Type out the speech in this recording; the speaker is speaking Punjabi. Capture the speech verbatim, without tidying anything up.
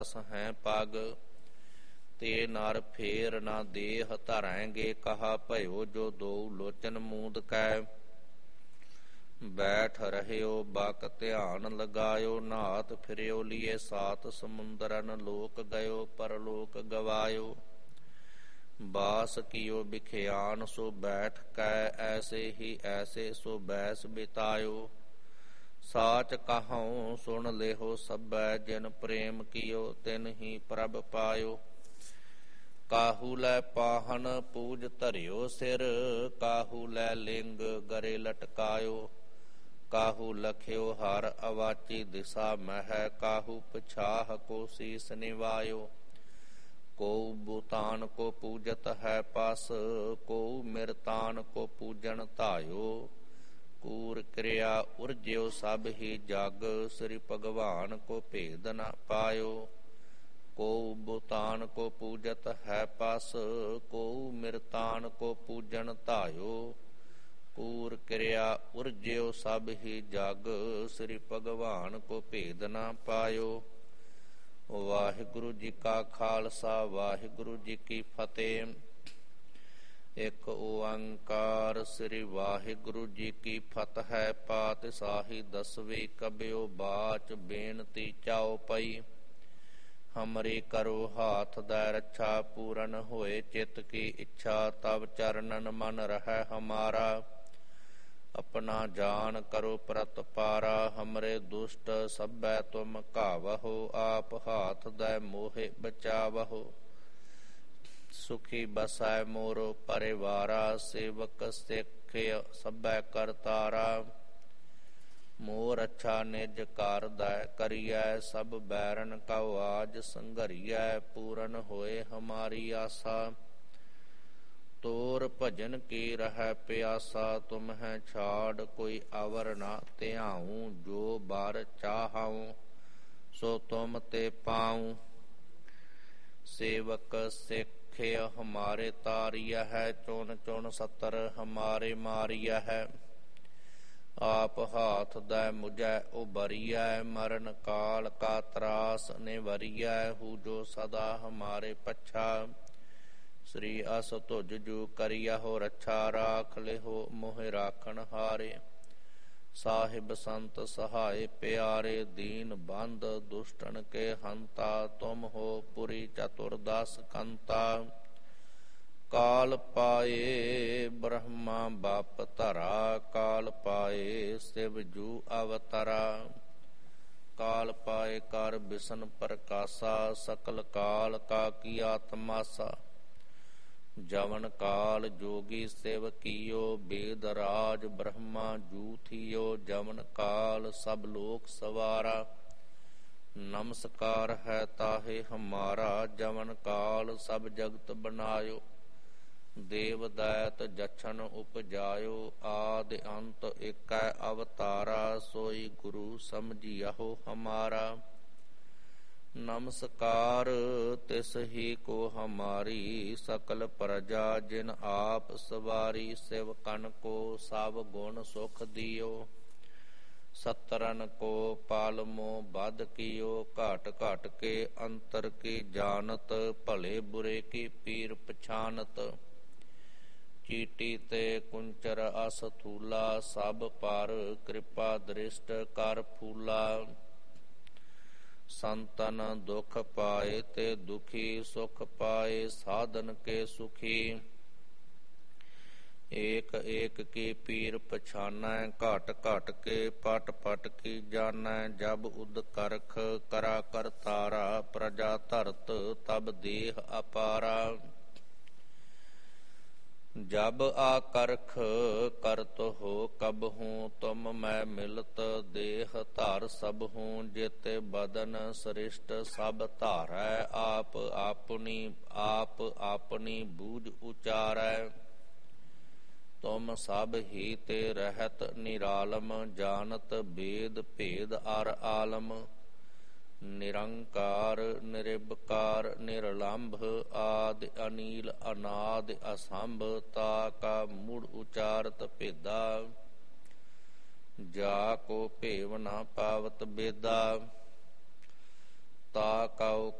ਹੈ ਪਗ ਤੇ ਨਰ ਫੇਰ ਨਾ ਦੇਹ ਧਰੈਂਗੇ। ਕਹਾ ਭਇਓ ਜੋ ਦੋ ਲੋਚਨ ਮੂੰਦ ਕੈ। ਬੈਠ ਰਹਿਓ ਬਕ ਧਿਆਨ ਲਗਾਇਓ। ਨਾਥ ਫਿਰਿਓ ਲੀਏ ਸਾਤ ਸਮੁੰਦਰਨ। ਲੋਕ ਗਇਓ ਪਰਲੋਕ ਗਵਾਇਓ। ਬਾਸ ਕੀਓ ਬਿਖਿਆਨ ਸੋ ਬੈਠ ਕੈ। ਐਸੇ ਹੀ ਐਸੇ ਸੋ ਬੈਸ ਬਿਤਾਇਓ। ਸਾਚ ਕਹਉ ਸੁਣ ਲਿਹੋ ਸਭੈ। ਜਿਨ ਪ੍ਰੇਮ ਕੀਓ ਤਿਨ ਹੀ ਪ੍ਰਭ ਪਾਇਓ। ਕਾਹੂ ਲੈ ਪਾਹਨ ਪੂਜ ਧਰਿਓ ਸਿਰ। ਕਾਹੂ ਲੈ ਲਿੰਗ ਗਰੇ ਲਟਕਾਇਓ। ਕਾਹੂ ਲਖਿਓ ਹਰ ਅਵਾਚੀ ਦਿਸਾ ਮਹਿ। ਕਾਹੂ ਪਛਾਹ ਕੋ ਸੀਸ ਨਿਵਾਇਓ। ਕਉ ਬੁਤਾਨ ਕੋ ਪੂਜਤ ਹੈ ਪਸ। ਕਉ ਮਿਰਤਾਨ ਕੋ ਪੂਜਨ ਧਾਇਓ। ਕੂਰ ਕਿਰਿਆ ਉਰਜਿਓ ਸਭ ਹੀ ਜਗ। ਸ੍ਰੀ ਭਗਵਾਨ ਕੋ ਭੇਦ ਨ ਪਾਇਓ। ਕਉ ਬੁਤਾਨ ਕੋ ਪੂਜਤ ਹੈ ਪਸ। ਕਉ ਮਿਰਤਾਨ ਕੋ ਪੂਜਨ ਧਾਇਓ। ਕੂਰ ਕਿਰਿਆ ਉਰਜਿਓ ਸਭ ਹੀ ਜਗ। ਸ੍ਰੀ ਭਗਵਾਨ ਕੋ ਭੇਦ ਨ ਪਾਇਓ। ਵਾਹਿਗੁਰੂ ਜੀ ਕਾ ਖਾਲਸਾ ਵਾਹਿਗੁਰੂ ਜੀ ਕੀ ਫਤਿਹ। ਇਕ ਓੰਕਾਰ ਸ੍ਰੀ ਵਾਹਿਗੁਰੂ ਜੀ ਕੀ ਫਤਿਹ। ਪਾਤਿਸ਼ਾਹੀ ਦਸਵੀਂ ਕਬਿਓ ਬਾਚ। ਬੇਨਤੀ ਚਾਉ ਪਈ ਹਮਰੀ ਕਰੋ ਹਾਥ ਦੈ ਰੱਛਾ। ਪੂਰਨ ਹੋਏ ਚਿਤ ਕੀ ਇੱਛਾ। ਤਬ ਚਰਨਨ ਮਨ ਰਹਿ ਹਮਾਰਾ। ਆਪਣਾ ਜਾਨ ਕਰੋ ਪ੍ਰਤਪਾਰਾ। ਹਮਰੇ ਦੁਸ਼ਟ ਸਭੈ ਤੁਮ ਘਾਵਹੁ। ਆਪ ਹਾਥ ਦੈ ਮੋਹਿ ਬਚਾਵਹੁ। ਸੁਖੀ ਬਸੈ ਮੋਰੋ ਪਰਿਵਾਰਾ। ਸੇਵਕ ਸਿੱਖਿ ਸਭੈ ਕਰਤਾਰਾ। ਮੋਰ ਅੱਛਾ ਨਿਜ ਘਰ ਦੈ ਕਰੀਐ। ਸਭ ਬੈਰਨ ਕਉ ਆਜ ਸੰਘਰੀਐ। ਪੂਰਨ ਹੋਏ ਹਮਾਰੀ ਆਸਾ। ਤੋਰ ਭਜਨ ਕੀ ਰਹਿ ਪਿਆਸਾ। ਤੁਮਹਿ ਛਾੜ ਕੋਈ ਅਵਰ ਨਾ ਧਿਆਉ। ਜੋ ਬਰ ਚਾਹਉ ਸੋ ਤੁਮ ਤੇ ਪਾਉ। ਸੇਵਕ ਸਿੱਖਿ ਹਮਾਰੇ ਤਾਰਿਆ ਹੈ। ਚੁਣ ਚੁਣ ਸਤਰ ਹਮਾਰੇ ਮਾਰਿਆ ਹੈ। ਆਪ ਹਾਥ ਦੈ ਮੁਝੈ ਉਬਰੀਐ। ਮਰਨ ਕਾਲ ਕਾ ਤਰਾਸ ਨਿਵਰੀਐ। ਹੂ ਜੋ ਸਦਾ ਹਮਾਰੇ ਪੱਛਾ। ਸ੍ਰੀ ਅਸ ਤੁਜ ਜੂ ਕਰਿਆਹੋ ਰੱਛਾ। ਰਾਖ ਲਿਹੋ ਮੋਹਿ ਰਾਖਣ ਹਾਰੇ। ਸਾਹਿਬ ਸੰਤ ਸਹਾਏ ਪਿਆਰੇ। ਦੀਨ ਬੰਧ ਦੁਸ਼ਟਨ ਕੇ ਹੰਤਾ। ਤੁਮ ਹੋ ਪੁਰੀ ਚਤੁਰਦਸ ਕੰਤਾ। ਕਾਲ ਪਾਏ ਬ੍ਰਹਮਾ ਬਪ ਧਰਾ। ਕਾਲ ਪਾਏ ਸਿਵ ਜੂ ਅਵਤਰਾ। ਕਾਲ ਪਾਏ ਕਰ ਬਿਸ਼ਨ ਪ੍ਰਕਾਸ਼ਾ। ਸਕਲ ਕਾਲ ਕਾ ਕੀਆ ਤਮਾਸਾ। ਜਵਨ ਕਾਲ ਜੋਗੀ ਸਿਵ ਕੀਓ। ਬੇਦ ਰਾਜ ਬ੍ਰਹਮਾ ਜੂ ਥੀਓ। ਜਵਨ ਕਾਲ ਸਭ ਲੋਕ ਸਵਾਰਾ। ਨਮਸਕਾਰ ਹੈ ਤਾਹੇ ਹਮਾਰਾ। ਜਵਨ ਕਾਲ ਸਭ ਜਗਤ ਬਨਾਇਓ। ਦੇਵ ਦੈਤ ਜਛਨ ਉਪਜਾਇਓ। ਆਦਿ ਅੰਤ ਏਕੈ ਅਵਤਾਰਾ। ਸੋਈ ਗੁਰੂ ਸਮਝਿਆਹੋ ਹਮਾਰਾ। ਨਮਸਕਾਰ ਤਿਸ ਹੀ ਕੋ ਹਮਾਰੀ। ਸਕਲ ਪ੍ਰਜਾ ਜਿਨ ਆਪ ਸਵਾਰੀ। ਸਿਵ ਕਨ ਕੋ ਸਭ ਗੁਣ ਸੁਖ ਦਿਓ। ਸਤਰਨ ਕੋ ਪਾਲਮੋ ਬਧ ਕੀਓ। ਘਟ ਘਟ ਕੇ ਅੰਤਰ ਕੀ ਜਾਨਤ। ਭਲੇ ਬੁਰੇ ਕੀ ਪੀਰ ਪਛਾਨਤ। ਚੀਟੀ ਤੇ ਕੁੰਚਰ ਅਸ ਥੂਲਾ। ਸਭ ਪਰ ਕਿਰਪਾ ਦ੍ਰਿਸ਼ਟ ਕਰ ਫੂਲਾ। ਸੰਤਨ ਦੁਖ ਪਾਏ ਤੇ ਦੁਖੀ। ਸੁਖ ਪਾਏ ਸਾਧਨ ਕੇ ਸੁਖੀ। ਏਕ ਏਕ ਕੀ ਪੀਰ ਪਛਾਨੈ। ਘਟ ਘਟ ਕੇ ਪਟ ਪਟ ਕੀ ਜਾਨੈ। ਜਬ ਉਦ ਕਰਖ ਕਰਾ ਕਰਤਾਰਾ। ਪ੍ਰਜਾ ਧਰਤ ਤਬ ਦੇਹ ਅਪਾਰਾ। ਜਬ ਆਕਰਖ ਕਰਤ ਹੋ ਕਬਹੂੰ। ਤੁਮ ਮੈਂ ਮਿਲਤ ਦੇਹ ਧਰ ਸਬਹੂੰ। ਜਿਤ ਬਦਨ ਸ੍ਰਿਸ਼ਟ ਸਭ ਧਾਰੈ। ਆਪ ਆਪਣੀ ਆਪ ਆਪਣੀ ਬੂਝ ਉਚਾਰੈ। ਤੁਮ ਸਭ ਹੀ ਤੇ ਰਹਿਤ ਨਿਰਾਲਮ। ਜਾਨਤ ਬੇਦ ਭੇਦ ਅਰ ਆਲਮ। ਨਿਰੰਕਾਰ ਨਿਰਭਕਾਰ ਨਿਰਲੰਭ। ਆਦਿ ਅਨੀਲ ਅਨਾਦਿ ਅਸੰਭ। ਤਾ ਕਾ ਮੂੜ ਉਚਾਰਤ ਭੇਦਾ। ਜਾ ਕੋ ਭੇਵ ਨਾ ਪਾਵਤ ਬੇਦਾ। ਤਾ ਕਉ